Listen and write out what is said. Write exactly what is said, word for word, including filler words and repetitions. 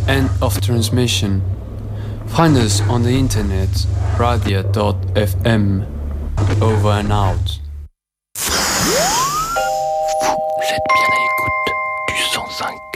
End of transmission. Find us on the internet, radia dot f m. Over and out. Vous êtes bien à l'écoute du cent cinq.